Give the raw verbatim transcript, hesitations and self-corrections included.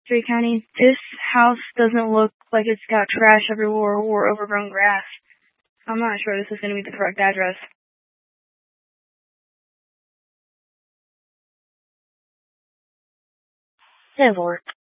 Strait County. This house doesn't look like it's got trash everywhere or overgrown grass. I'm not sure this is going to be the correct address. ten four.